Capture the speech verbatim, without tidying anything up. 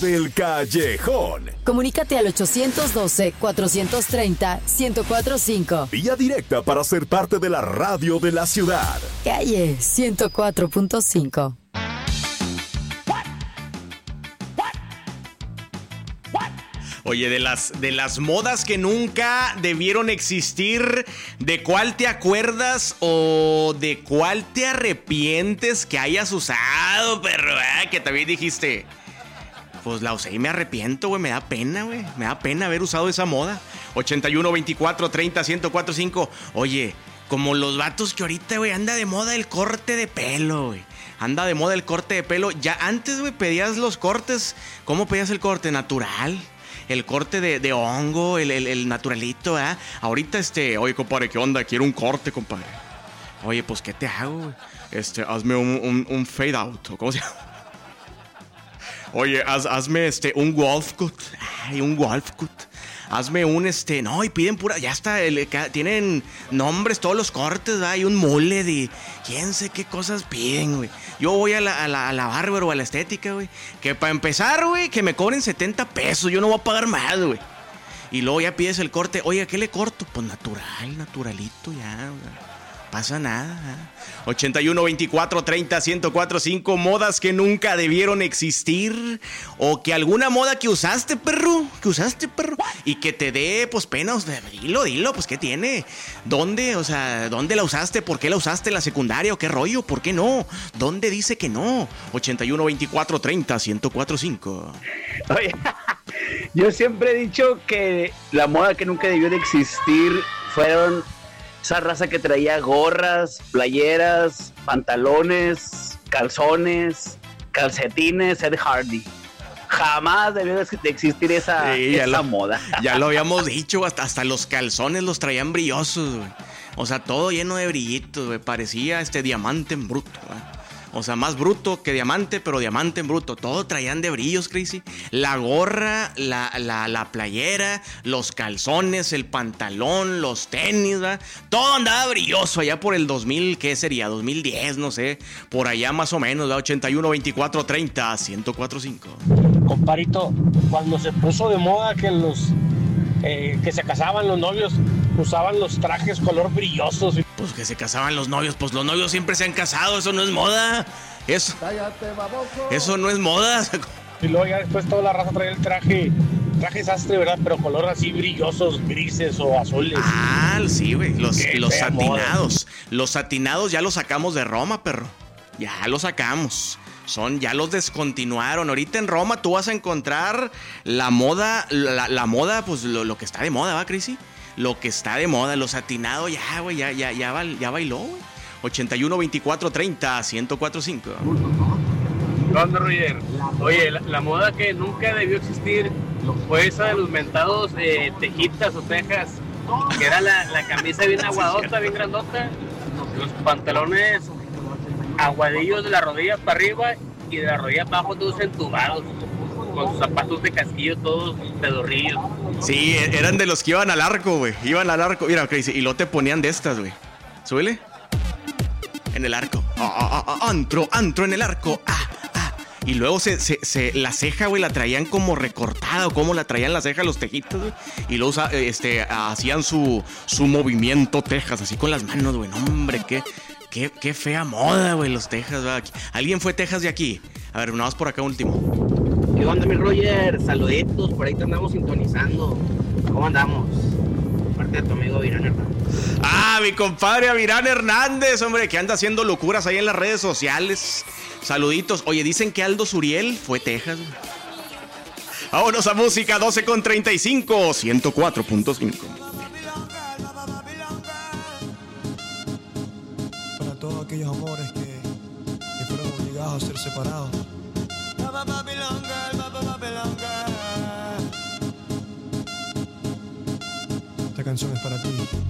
del Callejón. Comunícate al ochocientos doce, cuatrocientos treinta, ciento cuatro punto cinco. Vía directa para ser parte de la radio de la ciudad. Calle ciento cuatro punto cinco. Oye, de las, de las modas que nunca debieron existir, ¿de cuál te acuerdas o de cuál te arrepientes que hayas usado, perro? ¿Eh? Que también dijiste, pues la usé y me arrepiento, güey, me da pena, güey. Me da pena haber usado esa moda. ochenta y uno, veinticuatro, treinta, ciento cuatro punto cinco. Oye, como los vatos que ahorita, güey, anda de moda el corte de pelo, güey. Anda de moda el corte de pelo. Ya antes, güey, pedías los cortes. ¿Cómo pedías el corte? Natural. El corte de, de hongo, el, el, el naturalito, ¿eh? Ahorita, este, oye, compadre, ¿qué onda? Quiero un corte, compadre. Oye, pues, ¿qué te hago, güey? Este, hazme un, un, un fade out, ¿o cómo se llama? Oye, haz, hazme, este, un wolf cut. Ay, un wolf cut. Hazme un, este, no, y piden pura, ya está, el, tienen nombres todos los cortes, ¿verdad? Hay un mullet y quién sé qué cosas piden, güey. Yo voy a la, a la, a la barber o a la estética, güey, que para empezar, güey, que me cobren setenta pesos, yo no voy a pagar más, güey. Y luego ya pides el corte, oye, ¿qué le corto? Pues natural, naturalito, ya, güey. Pasa nada. ochenta y uno, veinticuatro, treinta, ciento cuatro punto cinco. Modas que nunca debieron existir. O que alguna moda que usaste, perro. Que usaste, perro. Y que te dé, pues, pena. O sea, dilo, dilo, pues, ¿qué tiene? ¿Dónde? O sea, ¿dónde la usaste? ¿Por qué la usaste en la secundaria? ¿O qué rollo? ¿Por qué no? ¿Dónde dice que no? ochenta y uno, veinticuatro, treinta, ciento cuatro punto cinco. Oye, yo siempre he dicho que la moda que nunca debió de existir fueron esa raza que traía gorras, playeras, pantalones, calzones, calcetines, Ed Hardy. Jamás debió de existir esa, sí, esa lo, moda. Ya lo habíamos dicho, hasta, hasta los calzones los traían brillosos, güey. O sea, todo lleno de brillitos, güey. Parecía este diamante en bruto, güey. O sea, más bruto que diamante, pero diamante en bruto. Todo traían de brillos, Crazy. La gorra, la, la, la playera, los calzones, el pantalón, los tenis, ¿verdad? Todo andaba brilloso allá por el dos mil, ¿qué sería? dos mil diez, no sé. Por allá más o menos, ¿verdad? ochenta y uno, veinticuatro, treinta, ciento cuatro punto cinco. Comparito, cuando se puso de moda que los... Eh, que se casaban los novios, usaban los trajes color brillosos. Pues que se casaban los novios, pues los novios siempre se han casado, eso no es moda. Eso, eso no es moda. Y luego ya después toda la raza traía el traje, traje sastre, ¿verdad? Pero color así brillosos, grises o azules. Ah, sí, güey, los, los satinados. Moda. Los satinados ya los sacamos de Roma, perro. Ya los sacamos. Son, ya los descontinuaron. Ahorita en Roma tú vas a encontrar la moda, la, la moda, pues lo, lo que está de moda, ¿va, Crazy? Lo que está de moda, los satinados, ya, güey, ya, ya, ya, ya bailó, güey. ochenta y uno, veinticuatro, treinta, ciento cuatro punto cinco. ¿Qué onda, Roger? Oye, la, la moda que nunca debió existir fue esa de los mentados eh, tejitas o tejas, que era la, la camisa bien aguadota, bien grandota, los pantalones aguadillos de la rodilla para arriba y de la rodilla para abajo todos entubados, con sus zapatos de casquillo todos pedorrillos. Sí, eran de los que iban al arco, güey. Iban al arco, mira, Crazy, y lo te ponían de estas, güey. Súbele. En el arco. Ah, ah, ah, antro, antro en el arco. Ah, ah. Y luego se, se, se, la ceja, güey, la traían como recortada, o como la traían la ceja los tejitos, güey. Y luego este, hacían su, su movimiento tejas, así con las manos, güey. No, hombre, qué... Qué, qué fea moda, güey, los Texas, ¿verdad? ¿Alguien fue Texas de aquí? A ver, nada más por acá último. ¿Qué onda, mi Roger? Saluditos, por ahí te andamos sintonizando. ¿Cómo andamos? Parte de tu amigo Virán Hernández. Ah, mi compadre Virán Hernández, hombre, que anda haciendo locuras ahí en las redes sociales. Saluditos. Oye, dicen que Aldo Suriel fue Texas, güey. Vámonos a música, doce con treinta y cinco, ciento cuatro punto cinco. Todos aquellos amores que, que fueron obligados a ser separados. Esta canción es para ti.